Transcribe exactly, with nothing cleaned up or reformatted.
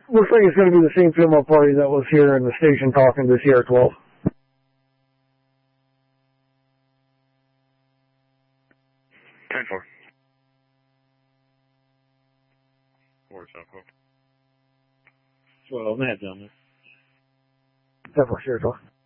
Looks like it's going to be the same female party that was here in the station talking to Sierra twelve. ten four. Four, South twelve, Matt Dillman. ten four, Sierra twelve.